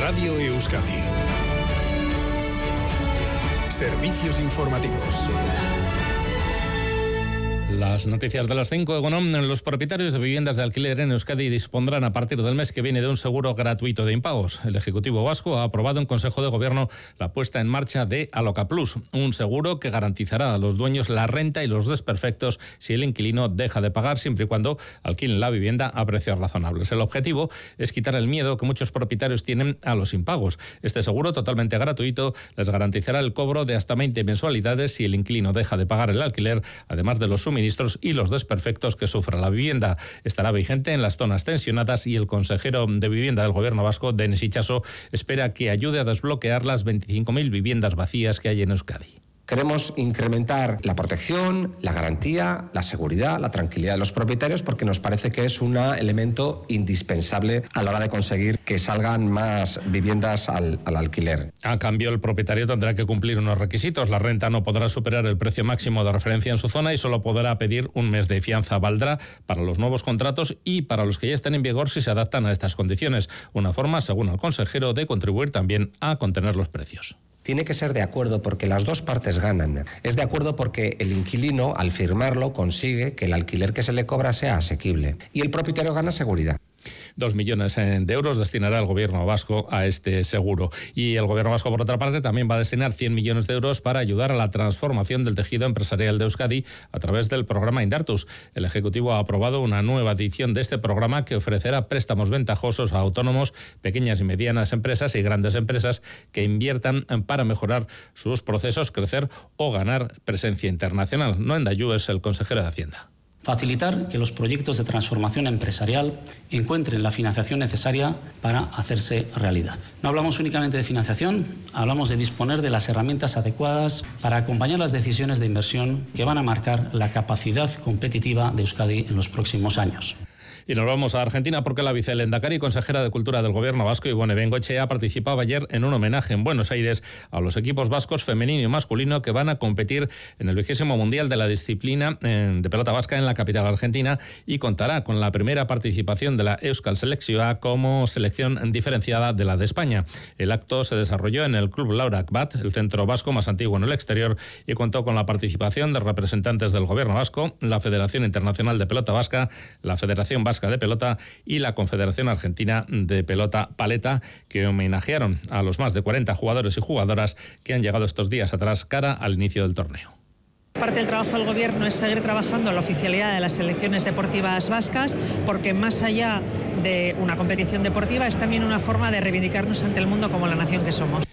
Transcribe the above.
Radio Euskadi. Servicios informativos. Las noticias de las 5, los propietarios de viviendas de alquiler en Euskadi dispondrán a partir del mes que viene de un seguro gratuito de impagos. El Ejecutivo Vasco ha aprobado en Consejo de Gobierno la puesta en marcha de Aloca Plus, un seguro que garantizará a los dueños la renta y los desperfectos si el inquilino deja de pagar, siempre y cuando alquilen la vivienda a precios razonables. El objetivo es quitar el miedo que muchos propietarios tienen a los impagos. Este seguro, totalmente gratuito, les garantizará el cobro de hasta 20 mensualidades si el inquilino deja de pagar el alquiler, además de los suministros y los desperfectos que sufra la vivienda. Estará vigente en las zonas tensionadas y el consejero de Vivienda del Gobierno vasco, Denis Itxaso, espera que ayude a desbloquear las 25.000 viviendas vacías que hay en Euskadi. Queremos incrementar la protección, la garantía, la seguridad, la tranquilidad de los propietarios, porque nos parece que es un elemento indispensable a la hora de conseguir que salgan más viviendas al alquiler. A cambio, el propietario tendrá que cumplir unos requisitos. La renta no podrá superar el precio máximo de referencia en su zona y solo podrá pedir un mes de fianza. Valdrá para los nuevos contratos y para los que ya estén en vigor si se adaptan a estas condiciones. Una forma, según el consejero, de contribuir también a contener los precios. Tiene que ser de acuerdo porque las dos partes ganan. Es de acuerdo porque el inquilino, al firmarlo, consigue que el alquiler que se le cobra sea asequible. Y el propietario gana seguridad. 2 millones de euros destinará el Gobierno vasco a este seguro. Y el Gobierno vasco, por otra parte, también va a destinar 100 millones de euros para ayudar a la transformación del tejido empresarial de Euskadi a través del programa Indartus. El Ejecutivo ha aprobado una nueva edición de este programa que ofrecerá préstamos ventajosos a autónomos, pequeñas y medianas empresas y grandes empresas que inviertan para mejorar sus procesos, crecer o ganar presencia internacional. Noé Ndayú es el consejero de Hacienda. Facilitar que los proyectos de transformación empresarial encuentren la financiación necesaria para hacerse realidad. No hablamos únicamente de financiación, hablamos de disponer de las herramientas adecuadas para acompañar las decisiones de inversión que van a marcar la capacidad competitiva de Euskadi en los próximos años. Y nos vamos a Argentina porque la vicelehendakari y consejera de Cultura del Gobierno vasco, Ibone Bengoechea, participaba ayer en un homenaje en Buenos Aires a los equipos vascos femenino y masculino que van a competir en el 20º Mundial de la disciplina de pelota vasca en la capital argentina y contará con la primera participación de la Euskal Selekzioa como selección diferenciada de la de España. El acto se desarrolló en el Club Laura Akbat, el centro vasco más antiguo en el exterior, y contó con la participación de representantes del Gobierno vasco, la Federación Internacional de Pelota Vasca, la Federación Vasca de Pelota y la Confederación Argentina de Pelota Paleta, que homenajearon a los más de 40 jugadores y jugadoras que han llegado estos días atrás cara al inicio del torneo. Parte del trabajo del Gobierno es seguir trabajando en la oficialidad de las selecciones deportivas vascas, porque más allá de una competición deportiva es también una forma de reivindicarnos ante el mundo como la nación que somos.